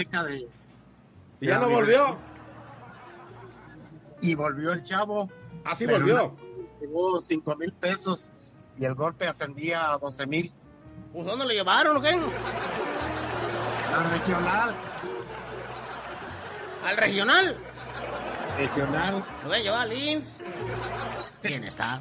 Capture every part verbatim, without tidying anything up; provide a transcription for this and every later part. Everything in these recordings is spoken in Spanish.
Azteca de... ¿Y ya no volvió? Y volvió el chavo. ¿Ah, sí volvió? Llegó cinco mil pesos y el golpe ascendía a doce mil. ¿Pues dónde lo llevaron o qué? Al regional. ¿Al regional? Regional. Lo voy a llevar al I M S S. ¿Quién está?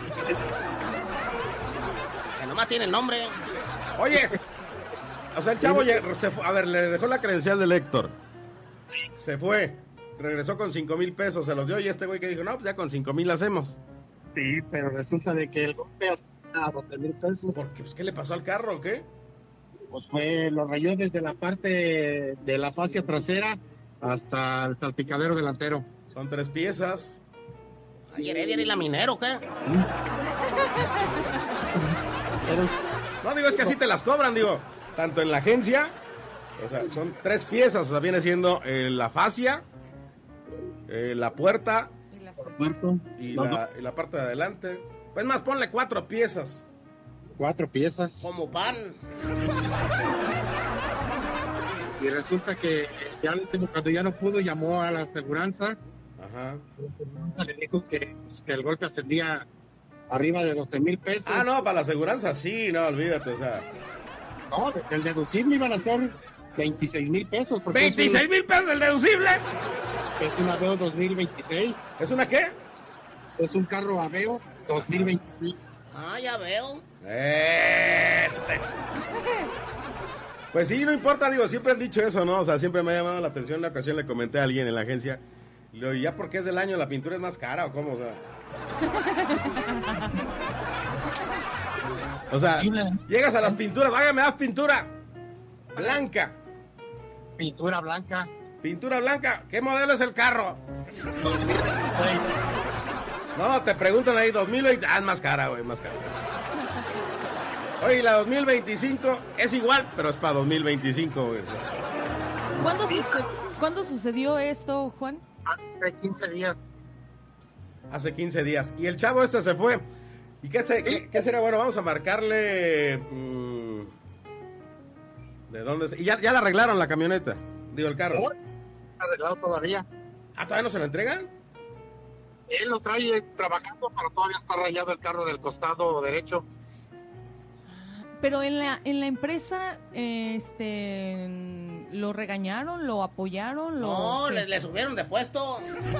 Que nomás tiene el nombre. Oye, o sea, el chavo ya, se fue, a ver, le dejó la credencial del Héctor. Se fue, regresó con cinco mil pesos, se los dio y este güey que dijo, no, pues ya con cinco mil hacemos. Sí, pero resulta de que el golpe ascendía a doce mil pesos. ¿Por qué? Pues, ¿qué le pasó al carro o qué? Pues fue, lo rayó desde la parte de la fascia trasera hasta el salpicadero delantero. Son tres piezas. Ay, Heredia y la minero, ¿qué? Pero, no, digo, es que así te las cobran, digo. Tanto en la agencia, o sea, son tres piezas, o sea, viene siendo eh, la fascia, eh, la puerta Y la puerto, y, no, la, y la parte de adelante. Pues más, ponle cuatro piezas. cuatro piezas. Como pan. Y resulta que ya al último, cuando ya no pudo, llamó a la aseguranza. Ajá. La aseguranza le dijo que, pues, que el golpe ascendía arriba de doce mil pesos. Ah, no, para la aseguranza sí, no, olvídate, o sea. No, de- el deducible iban a ser veintiséis mil pesos. porque ¿veintiséis mil pesos el deducible? Es un Aveo dos mil veintiséis. ¿Es una qué? Es un carro Aveo dos mil veintiséis. Ah, ya veo. Este. Pues sí, no importa, digo, siempre han dicho eso, ¿no? O sea, siempre me ha llamado la atención. Una ocasión le comenté a alguien en la agencia, y le digo, ¿y ya porque es del año la pintura es más cara o cómo? O sea, o sea, llegas a las pinturas, oiga, me das pintura blanca. Pintura blanca Pintura blanca, ¿qué modelo es el carro? dos mil veintiséis. No, te preguntan ahí, dos mil veinte, ah, es más cara, güey, más cara. Oye, y la dos mil veinticinco es igual, pero es para dos mil veinticinco, güey. ¿Cuándo, suce- ¿Cuándo sucedió esto, Juan? Hace quince días. Hace quince días. Y el chavo este se fue. ¿Y qué, se, qué, qué sería bueno? Vamos a marcarle... Mmm, ¿de dónde? Se, y ya, ya le arreglaron la camioneta. Digo, el carro. ¿No? ¿Está arreglado todavía? ¿Ah, todavía no se lo entregan? Él lo trae trabajando, pero todavía está rayado el carro del costado derecho. Pero en la en la empresa, este, ¿lo regañaron, lo apoyaron? Lo, No, ¿qué? le, le subieron de puesto.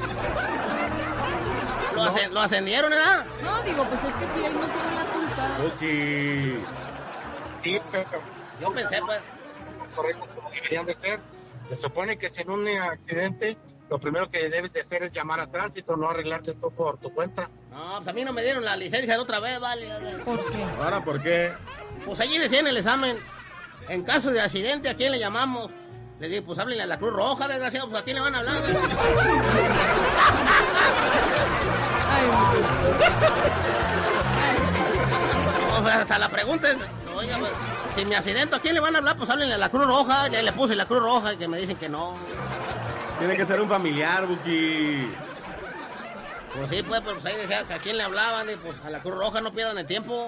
Lo, asce- lo ascendieron, ¿verdad? No, digo, pues es que si él no tiene la culpa. Ok. Sí, pero Yo pensé, pues. correctos como deberían de ser. Se supone que si en un accidente, lo primero que debes de hacer es llamar a tránsito, no arreglarte tú por tu cuenta. No, pues a mí no me dieron la licencia de otra vez, vale. ¿Por qué? ¿Ahora por qué? Pues allí decía en el examen, en caso de accidente, ¿a quién le llamamos? Le dije, pues háblenle a la Cruz Roja, desgraciado, pues ¿a quién le van a hablar? Ay, O sea, hasta la pregunta es, oiga, pues, si me accidento, ¿a quién le van a hablar? Pues háblenle a la Cruz Roja, ya le puse la Cruz Roja y que me dicen que no. Tiene que ser un familiar, Buki. Pues sí, pues, pero pues ahí decía que a quién le hablaban, y pues a la Cruz Roja, no pierdan el tiempo.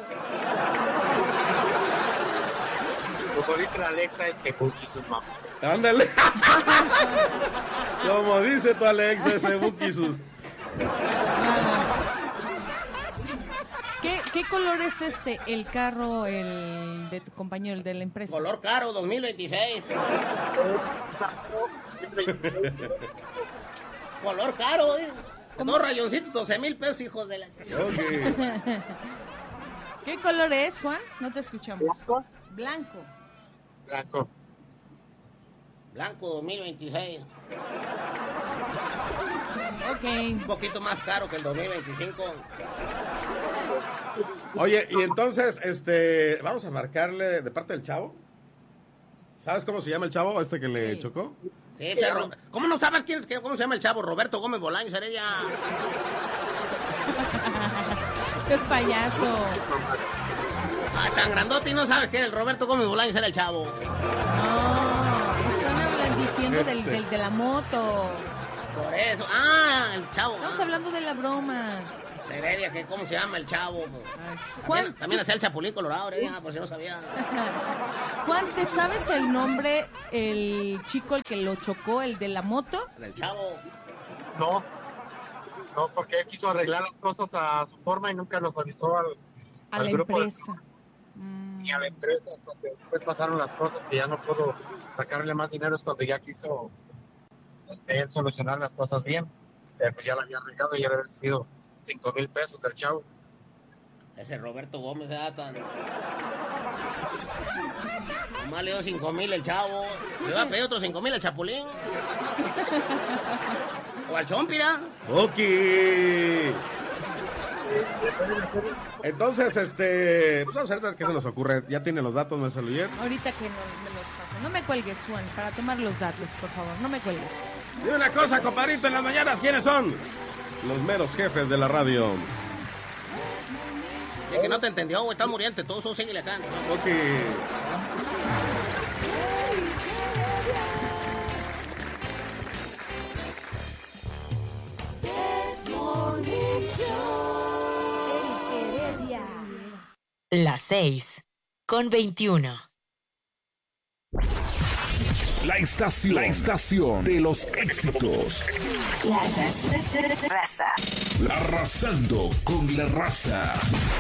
Como dice la Alexa, es que Buki sus mamás. Ándale. Como dice tu Alex, ese Buki sus... ¿Qué, ¿Qué color es este, el carro, el de tu compañero, el de la empresa? Color caro, dos mil veintiséis. Color caro, ¿eh? Dos rayoncitos, doce mil pesos, hijos de la... Ok. ¿Qué color es, Juan? No te escuchamos. ¿Blanco? Blanco. Blanco. Blanco dos mil veintiséis. Ok. Un poquito más caro que el dos mil veinticinco. Oye, y entonces, este, vamos a marcarle de parte del chavo. ¿Sabes cómo se llama el chavo este que le Sí. chocó? Sí, o sea, Ro- ¿cómo no sabes quién es, qué- cómo se llama el chavo? Roberto Gómez Bolaños, Heredia. Qué payaso. Ah, tan grandote y no sabes que el Roberto Gómez Bolaños era el chavo. No, están hablando, diciendo del, Este. del de la moto. Por eso. Ah, el chavo. Estamos Ah. hablando de la broma. Heredia, que ¿cómo se llama el chavo? Juan, También, también hacía el Chapulín Colorado, Heredia, por si no sabía. Juan, ¿te sabes el nombre, el chico el que lo chocó, el de la moto? El chavo. No, no, porque él quiso arreglar las cosas a su forma y nunca los avisó al, A al la grupo de- empresa. Mm. y a la empresa. Cuando después pasaron las cosas que ya no pudo sacarle más dinero, es cuando ya quiso este, él solucionar las cosas bien. Eh, pues ya la había arreglado y ya había recibido cinco mil pesos del chavo. Ese Roberto Gómez era tan... Nomás le dio cinco mil el chavo. Le iba a pedir otros cinco mil al Chapulín. O al Chompira. Ok. Entonces, este... Pues vamos a ver qué se nos ocurre. Ya tiene los datos, ¿me Luyer? Ahorita que no, me los paso. No me cuelgues, Juan, para tomar los datos, por favor. No me cuelgues. Dime una cosa, compadrito, en las mañanas, ¿quiénes son? Los meros jefes de la radio. Es que no te entendió, güey. Está muriente. Todo eso síguele acá. Ok. Las seis con veintiuno. La estación, la estación de los éxitos. La raza. Arrasando con la raza.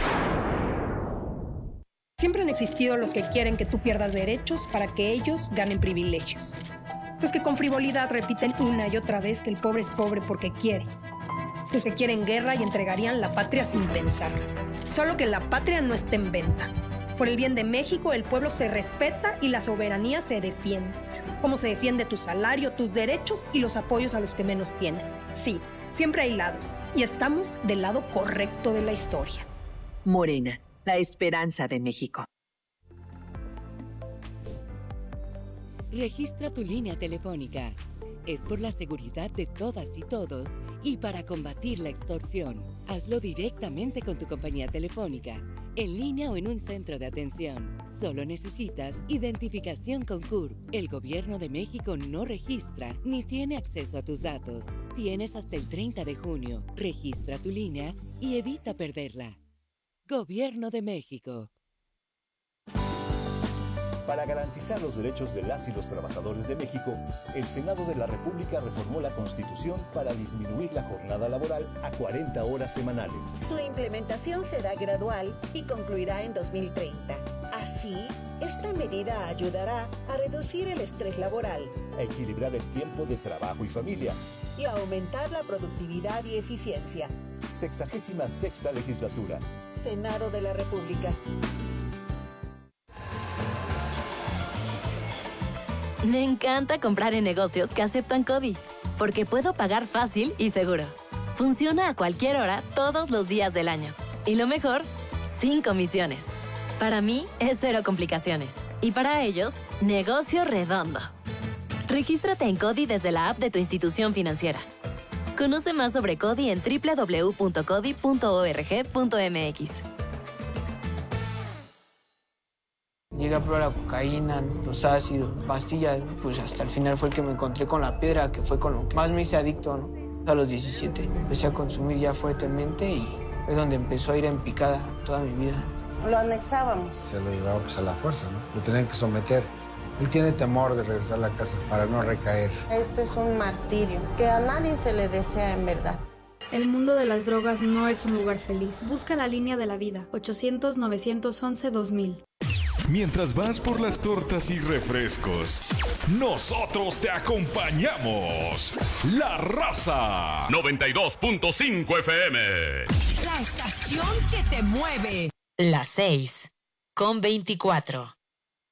Siempre han existido los que quieren que tú pierdas derechos para que ellos ganen privilegios. Los que con frivolidad repiten una y otra vez que el pobre es pobre porque quiere. Los que quieren guerra y entregarían la patria sin pensar. Solo que la patria no está en venta. Por el bien de México, el pueblo se respeta y la soberanía se defiende. Como se defiende tu salario, tus derechos y los apoyos a los que menos tienen. Sí, siempre hay lados. Y estamos del lado correcto de la historia. Morena, la esperanza de México. Registra tu línea telefónica. Es por la seguridad de todas y todos y para combatir la extorsión. Hazlo directamente con tu compañía telefónica, en línea o en un centro de atención. Solo necesitas identificación con C U R. El Gobierno de México no registra ni tiene acceso a tus datos. Tienes hasta el treinta de junio. Registra tu línea y evita perderla. Gobierno de México. Para garantizar los derechos de las y los trabajadores de México, el Senado de la República reformó la Constitución para disminuir la jornada laboral a cuarenta horas semanales. Su implementación será gradual y concluirá en dos mil treinta. Así, esta medida ayudará a reducir el estrés laboral, A equilibrar el tiempo de trabajo y familia. y a aumentar la productividad y eficiencia. Sexagésima sexta legislatura. Senado de la República. Me encanta comprar en negocios que aceptan CODI, porque puedo pagar fácil y seguro. Funciona a cualquier hora, todos los días del año. Y lo mejor, sin comisiones. Para mí, es cero complicaciones. Y para ellos, negocio redondo. Regístrate en CODI desde la app de tu institución financiera. Conoce más sobre CODI en doble u doble u doble u punto codi punto org punto m x. Llegué a probar la cocaína, los ácidos, pastillas, pues hasta el final fue el que me encontré con la piedra, que fue con lo que más me hice adicto, ¿no? A los diecisiete empecé a consumir ya fuertemente y fue donde empezó a ir en picada toda mi vida. Lo anexábamos. Se lo llevaba pues a la fuerza, ¿no? Lo tenían que someter. Él tiene temor de regresar a la casa para no recaer. Esto es un martirio que a nadie se le desea en verdad. El mundo de las drogas no es un lugar feliz. Busca la línea de la vida, ochocientos, novecientos once, dos mil. Mientras vas por las tortas y refrescos, nosotros te acompañamos. La Raza. noventa y dos punto cinco F M. La estación que te mueve. Las seis con veinticuatro.